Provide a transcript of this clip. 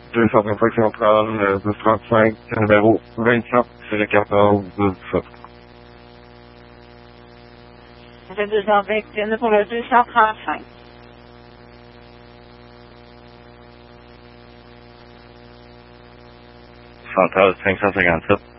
235 centrale, 1235, numéro 27-14-17. C'est 221 pour le 235. Centrale 557.